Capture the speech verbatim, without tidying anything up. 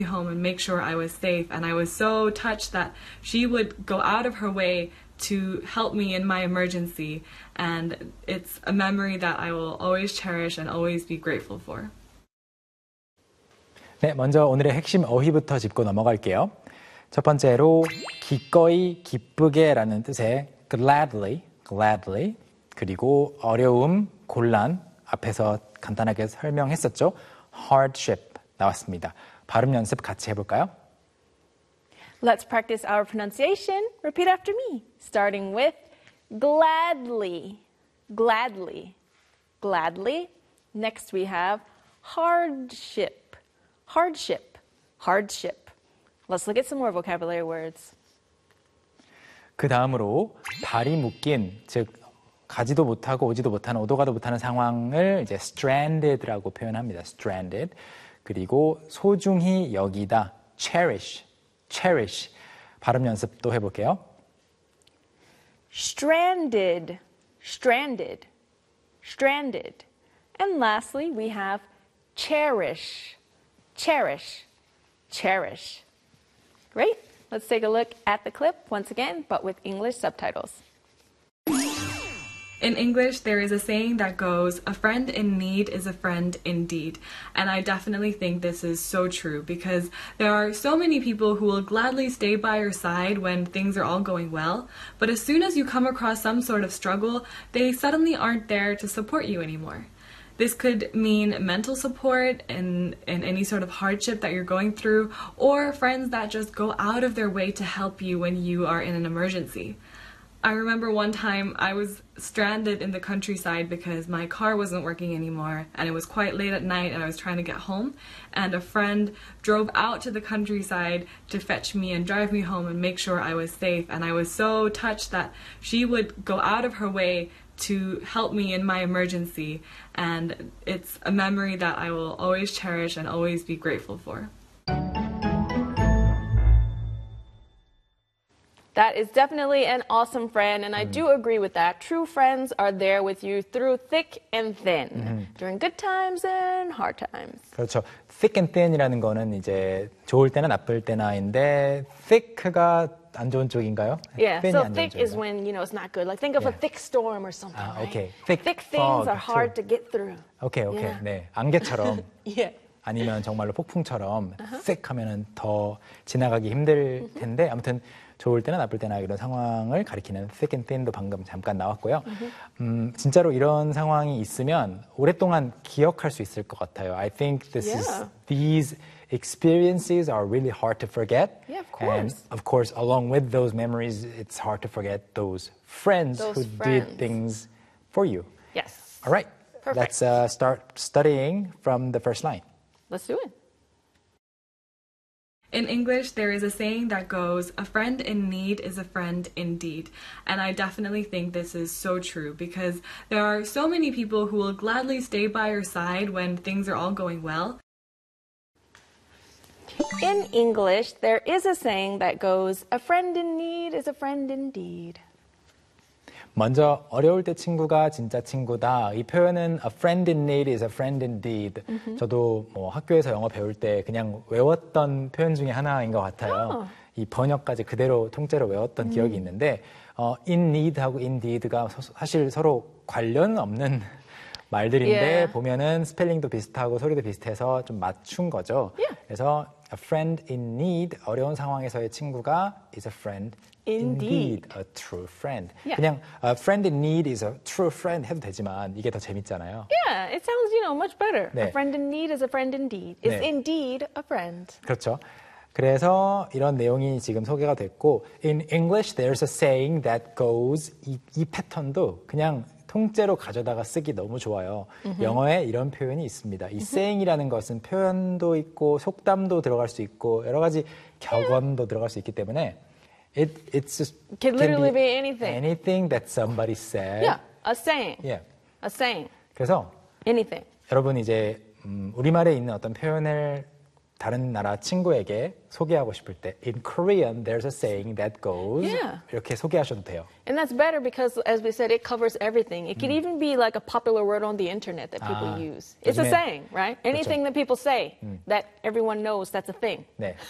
home and make sure I was safe. And I was so touched that she would go out of her way to help me in my emergency. And it's a memory that I will always cherish and always be grateful for. 네, 먼저 오늘의 핵심 어휘부터 짚고 넘어갈게요. 첫 번째로 기꺼이, 기쁘게라는 뜻의 gladly, gladly, 그리고 어려움, 곤란, 앞에서 간단하게 설명했었죠. hardship 나왔습니다. 발음 연습 같이 해볼까요? Let's practice our pronunciation. Repeat after me, starting with gladly, gladly, gladly. Next we have hardship, hardship, hardship. Let's look at some more vocabulary words. 그 다음으로 발이 묶인, 즉 가지도 못하고 오지도 못하는, 오도 가도 못하는 상황을 이제 stranded라고 표현합니다. stranded. 그리고 소중히 여기다, cherish, cherish. 발음 연습 또 해볼게요. Stranded, stranded, stranded. And lastly, we have cherish, cherish, cherish. Great. Let's take a look at the clip once again, but with English subtitles. In English, there is a saying that goes, a friend in need is a friend indeed. And I definitely think this is so true because there are so many people who will gladly stay by your side when things are all going well. But as soon as you come across some sort of struggle, they suddenly aren't there to support you anymore. This could mean mental support in, in any sort of hardship that you're going through, or friends that just go out of their way to help you when you are in an emergency. I remember one time I was stranded in the countryside because my car wasn't working anymore and it was quite late at night and I was trying to get home, and a friend drove out to the countryside to fetch me and drive me home and make sure I was safe. And I was so touched that she would go out of her way to help me in my emergency, and it's a memory that I will always cherish and always be grateful for. That is definitely an awesome friend, and I do agree with that. True friends are there with you through thick and thin, mm-hmm. during good times and hard times. 그렇죠. thick and thin이라는 거는 이제 좋을 때나 나쁠 때나인데 thick가 안 좋은 쪽인가요? Yeah, so thick is when, you know, it's not good. Like think of yeah. a thick storm or something, 아, right? okay. Thick, thick things fog, are hard too. to get through. 오케이, 오케이. Yeah. 네. 안개처럼. yeah. 아니면 정말로 폭풍처럼 uh-huh. thick 하면은 더 지나가기 힘들 텐데 uh-huh. 아무튼 좋을 때나 나쁠 때나 이런 상황을 가리키는 thick and thin도 방금 잠깐 나왔고요. Uh-huh. 음, 진짜로 이런 상황이 있으면 오랫동안 기억할 수 있을 것 같아요. I think this yeah. is these experiences are really hard to forget. Yeah, of course. And of course, along with those memories, it's hard to forget those friends those who friends. did things for you. Yes. All right. Perfect. Let's uh, start studying from the first line. Let's do it. In English, there is a saying that goes, a friend in need is a friend indeed. And I definitely think this is so true because there are so many people who will gladly stay by your side when things are all going well. In English, there is a saying that goes, a friend in need is a friend indeed. 먼저 어려울 때 친구가 진짜 친구다. 이 표현은 a friend in need is a friend indeed. Mm-hmm. 저도 뭐 학교에서 영어 배울 때 그냥 외웠던 표현 중에 하나인 것 같아요. Oh. 이 번역까지 그대로 통째로 외웠던 mm. 기억이 있는데 어, in need하고 indeed가 사실 서로 관련 없는 말들인데 yeah. 보면은 스펠링도 비슷하고 소리도 비슷해서 좀 맞춘 거죠. Yeah. 그래서 a friend in need, 어려운 상황에서의 친구가 is a friend Indeed. Indeed, a true friend. Yeah. 그냥 a friend in need is a true friend 해도 되지만 이게 더 재밌잖아요. Yeah, it sounds, you know, much better. 네. A friend in need is a friend indeed. Is 네. indeed a friend. 그렇죠. 그래서 이런 내용이 지금 소개가 됐고 in English there's a saying that goes 이, 이 패턴도 그냥 통째로 가져다가 쓰기 너무 좋아요. Mm-hmm. 영어에 이런 표현이 있습니다. 이 mm-hmm. saying이라는 것은 표현도 있고 속담도 들어갈 수 있고 여러 가지 격언도 yeah. 들어갈 수 있기 때문에 It it's just can literally be, be anything. Anything that somebody said. Yeah, a saying. Yeah. A saying. 그래서 anything. 여러분 이제 음, 우리말에 있는 어떤 표현을 다른 나라 친구에게 소개하고 싶을 때 in Korean there's a saying that goes Yeah. 이렇게 소개하셔도 돼요. And that's better because, as we said, it covers everything. It could even be like a popular word on the internet that people 아, use. It's a 요즘엔- saying, right? Anything that people say that everyone knows, that's a thing. 네,